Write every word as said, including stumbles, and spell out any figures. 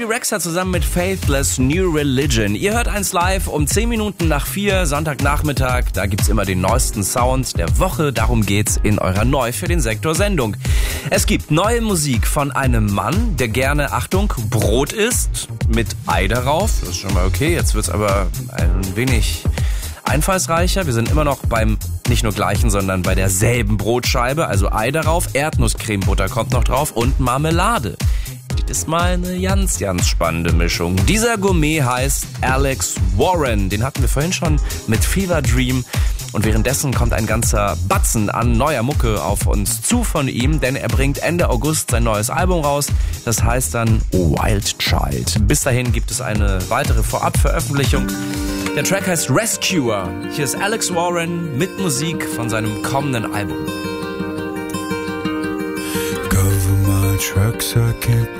Rexha zusammen mit Faithless New Religion. Ihr hört eins live um zehn Minuten nach vier, Sonntagnachmittag. Da gibt's immer den neuesten Sound der Woche. Darum geht's in eurer Neu für den Sektor Sendung. Es gibt neue Musik von einem Mann, der gerne, Achtung, Brot isst mit Ei darauf. Das ist schon mal okay. Jetzt wird's aber ein wenig einfallsreicher. Wir sind immer noch beim nicht nur gleichen, sondern bei derselben Brotscheibe. Also Ei darauf, Erdnusscremebutter kommt noch drauf und Marmelade. Das ist mal eine ganz, ganz spannende Mischung. Dieser Gourmet heißt Alex Warren. Den hatten wir vorhin schon mit Fever Dream. Und währenddessen kommt ein ganzer Batzen an neuer Mucke auf uns zu von ihm, denn er bringt Ende August sein neues Album raus. Das heißt dann Wild Child. Bis dahin gibt es eine weitere Vorabveröffentlichung. Der Track heißt Rescuer. Hier ist Alex Warren mit Musik von seinem kommenden Album. Cover my tracks, I can't